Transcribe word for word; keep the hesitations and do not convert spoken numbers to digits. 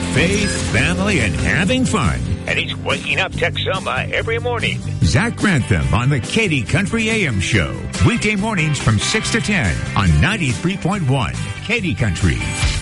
faith, family, and having fun. And he's waking up Texoma every morning. Zach Grantham on the Katy Country A M Show. Weekday mornings from six to ten on ninety-three point one Katy Country.